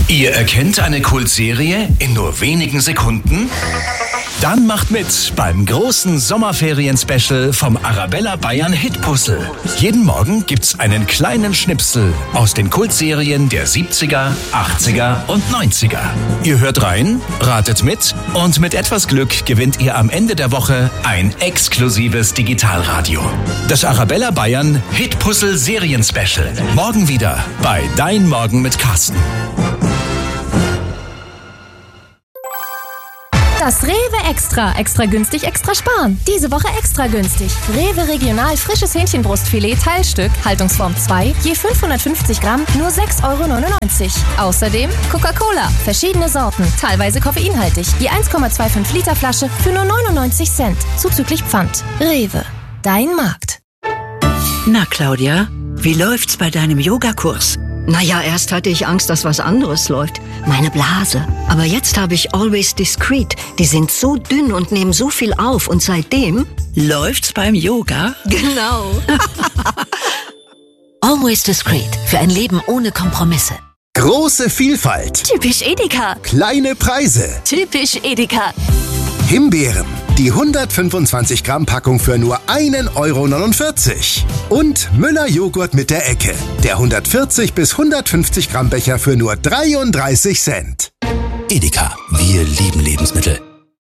Ihr erkennt eine Kultserie in nur wenigen Sekunden? Dann macht mit beim großen Sommerferien-Special vom Arabella Bayern Hitpuzzle. Jeden Morgen gibt's einen kleinen Schnipsel aus den Kultserien der 70er, 80er und 90er. Ihr hört rein, ratet mit und mit etwas Glück gewinnt ihr am Ende der Woche ein exklusives Digitalradio. Das Arabella Bayern Hitpuzzle Serien-Special. Morgen wieder bei Dein Morgen mit Carsten. Das Rewe Extra. Extra günstig, extra sparen. Diese Woche extra günstig. Rewe Regional frisches Hähnchenbrustfilet Teilstück, Haltungsform 2, je 550 Gramm, nur 6,99 Euro. Außerdem Coca-Cola, verschiedene Sorten, teilweise koffeinhaltig, je 1,25 Liter Flasche für nur 99 Cent, zuzüglich Pfand. Rewe, dein Markt. Na Claudia, wie läuft's bei deinem Yogakurs? Naja, erst hatte ich Angst, dass was anderes läuft. Meine Blase. Aber jetzt habe ich Always Discreet. Die sind so dünn und nehmen so viel auf. Und seitdem... Läuft's beim Yoga? Genau. Always Discreet. Für ein Leben ohne Kompromisse. Große Vielfalt. Typisch Edeka. Kleine Preise. Typisch Edeka. Himbeeren. Die 125 Gramm Packung für nur 1,49 Euro. Und Müller Joghurt mit der Ecke. Der 140 bis 150 Gramm Becher für nur 33 Cent. Edeka, wir lieben Lebensmittel.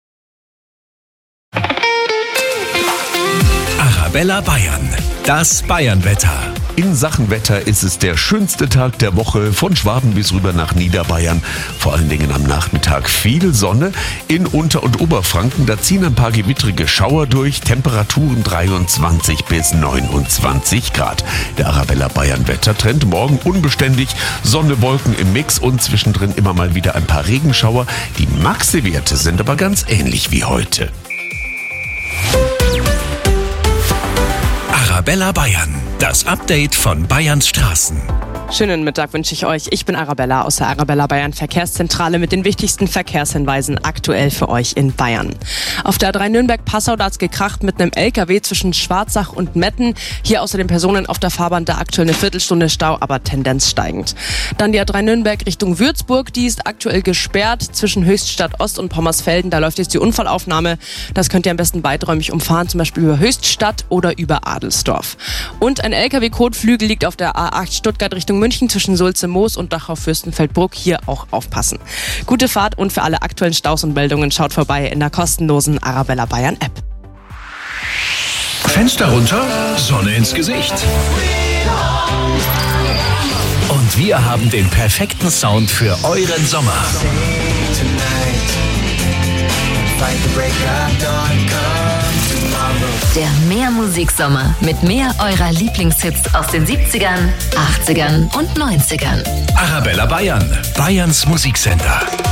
Arabella Bayern, das Bayernwetter. In Sachen Wetter ist es der schönste Tag der Woche, von Schwaben bis rüber nach Niederbayern. Vor allen Dingen am Nachmittag viel Sonne. In Unter- und Oberfranken, da ziehen ein paar gewittrige Schauer durch. Temperaturen 23 bis 29 Grad. Der Arabella Bayern Wettertrend morgen unbeständig. Sonne, Wolken im Mix und zwischendrin immer mal wieder ein paar Regenschauer. Die Maxi-Werte sind aber ganz ähnlich wie heute. Arabella Bayern, das Update von Bayerns Straßen. Schönen Mittag wünsche ich euch. Ich bin Arabella aus der Arabella Bayern Verkehrszentrale mit den wichtigsten Verkehrshinweisen aktuell für euch in Bayern. Auf der A3 Nürnberg-Passau, da hat's gekracht mit einem LKW zwischen Schwarzach und Metten. Hier außerdem Personen auf der Fahrbahn, da aktuell eine Viertelstunde Stau, aber Tendenz steigend. Dann die A3 Nürnberg Richtung Würzburg, die ist aktuell gesperrt zwischen Höchstadt Ost und Pommersfelden. Da läuft jetzt die Unfallaufnahme. Das könnt ihr am besten weiträumig umfahren, zum Beispiel über Höchstadt oder über Adelsdorf. Und ein LKW-Kotflügel liegt auf der A8 Stuttgart Richtung München zwischen Sulze-Moos und Dachau-Fürstenfeldbruck. Hier auch aufpassen. Gute Fahrt und für alle aktuellen Staus und Meldungen schaut vorbei in der kostenlosen Arabella Bayern App. Fenster runter, Sonne ins Gesicht. Und wir haben den perfekten Sound für euren Sommer. Der Mehrmusiksommer mit mehr eurer Lieblingshits aus den 70ern, 80ern und 90ern. Arabella Bayern, Bayerns Musiksender.